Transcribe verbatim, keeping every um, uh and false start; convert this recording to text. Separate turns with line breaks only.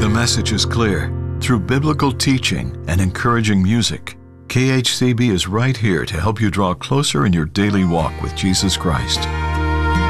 The message is clear. Through biblical teaching and encouraging music, K H C B is right here to help you draw closer in your daily walk with Jesus Christ.